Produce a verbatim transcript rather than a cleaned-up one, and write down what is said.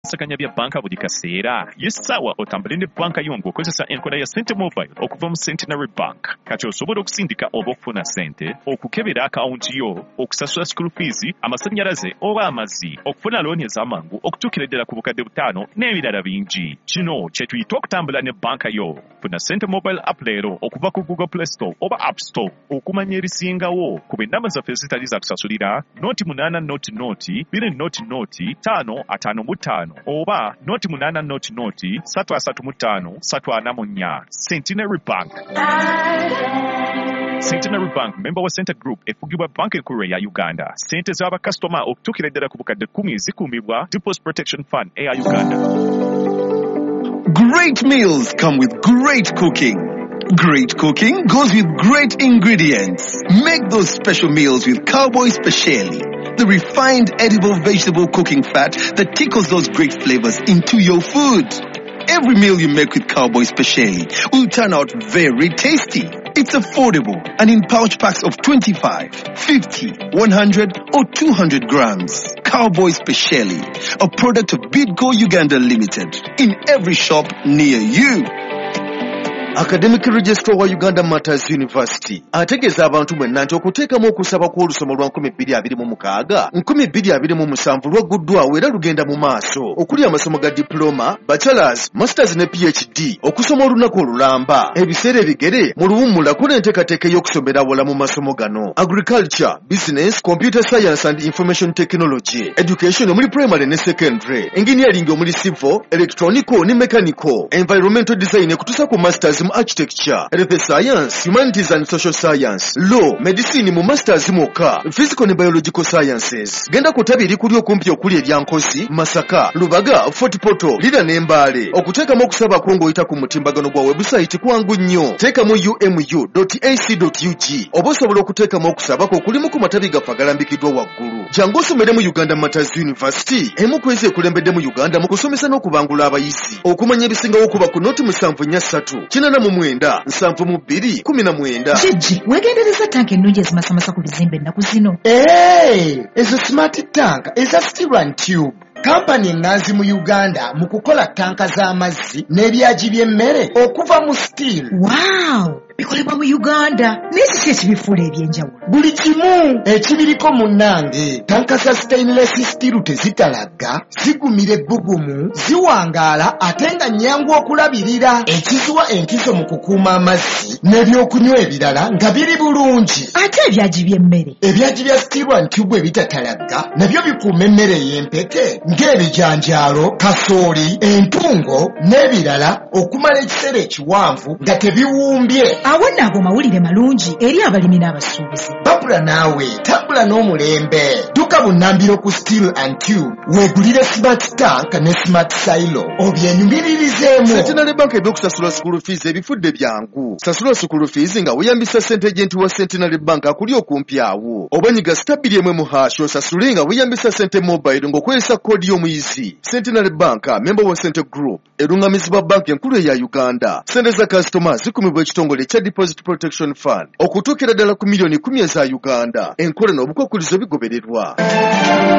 Sakanya bya banka buli kaseera yesawa otambulinde banka yongo okozesa enkola ya Sente Mobile okuva mu Centenary Bank. Kati osobola okusindika oba okufuna sente, okukebera akawunti yo, okusasula school fees, amasannyalaze oba amazzi, okufuna looni ez'amangu, okutuukira ddala ku bukadde butaano n'ebirala bingi. Kino kye tuyita okutambula ne banka yo. Funa Sente Mobile app leero okuva ku Google Play Store oba App Store okumanya ebisingawo ku b'ennamba zaffe zitali za kusasulira noti munaana noti noti bbiri noti noti ttaano ataano mu ttaano oba noti munaana noti noti ssatu asatu mu ttaano ssatu ana mu nnya. Centenary Bank. Centenary Bank, member wa Center Group, efugibwa banka enkulu ya Uganda. Sente z'abakasitoma okutuukira ddala ku bukadde kkumi zikuumibwa Deposit Protection Fund eya Uganda. Great meals come with great cooking. Great cooking goes with great ingredients. Make those special meals with Cowboy Speciale, the refined edible vegetable cooking fat that tickles those great flavors into your food. Every meal you make with Cowboy Speciale will turn out very tasty. It's affordable and in pouch packs of twenty-five, fifty, one hundred or two hundred grams. Cowboy Speciale, a product of Bidco Uganda Limited, in every shop near you. Academic Registrar wa Uganda Matters University ategeeza abantu mwenna nti okuteekamu okusaba kw'olusoma lwa nkumi bbiri abiri mu mukaaga nkumi bbiri abiri mu musanvu lwaguddwawo era lugenda mu maaso okuli amasomo ga diploma, bachelors, masters ne P H D okusoma olunaku olulamba. Ebiseera ebigere mu luwummula kuna enteekateeka y'okusomera wala mu masomo gano: agriculture, business, computer science and information technology, education omuli primary ne secondary, engineering omuli civil, electronical ne mechanical, environmental design ekutusa ku masters mu architecture, health science, humanities and social science, law, medicine mu masters moka, physical ne biological sciences. Genda kutabiri kuli okumpi okuli ebyankozi, Masaka, Lubaga, Fort Portal, Lira ne Mbale. Okuteekamu okusaba kwongoyita ku mutimbagano gwa website kwangu nnyo. Teekamu u m u dot a c dot u g oba osobola okuteekamu okusaba ko kulimu ku matabi gaffe agalambikiddwa waggulu. Jangu osomere mu Uganda Matters University, emu ku ezi ekulembedde mu Uganda mu kusomesa n'okubangula abayizi. Okumanya ebisingawo okuba ku noti musanvu nnya ssatu kinana mu mwenda nsanvu mu bbiri kumi na mwenda. Jijji wegendereza tanka ennungi ezimasamasa ku bizimbe ennaku zino. Hey, ezo smart tank eza Steel and Tube. Kampani enganzi mu Uganda mu kukola tanka z'amazzi n'ebyaji by'emmere okuva mu steel. Wow! Bikolebwa mu Uganda. N'ekiki ekibifuula ebyenjawulo? Buli kimu ekibiriko munnange. Tanka za stainless steel tezitalagga, zigumira ebbugumu, ziwangaala ate nga nnyangu okulabirira. Ekizuwa enkizo mu kukuuma amazzi n'ebyokunywa ebirala nga biri bulungi. Ate ebyaji by'emmere? Ebyaji bya Steel and Tube ebitatalagga nabyo bikuuma emmere y'empeke ng'ebijanjaalo, kasooli, entungo n'ebirala okumala ekiseera ekiwanvu nga tebiwumbye. Awo nno ago mawulire malungi eri abalimi n'abasuubuzi. Babula naawe tambula n'omulembe. Dduka bunnambiro ku Steel and Tube weegulire smart tank ne smart silo obyenyumiririzemu. Centenary Bank ebyokusasula school fees ebifudde byangu. Sasula school fees nga weeyambisa ssente agenti wa Centenary Bank akuli okumpi awo. Oba nyiga stabiri emwe mu hash osasule nga weeyambisa Sente Mobile ng'okozesa koodi y'omuyizi. Centenary Bank, member wa Center Group, erungamizibwa banka enkulu eya Uganda. Sente za kasitoma zikumibwa ekitongole kya Deposit Protection Fund okutuukira ddala ku miliyoni kumi eza Uganda. Enkola n'obukwakkulizo bigobererwa.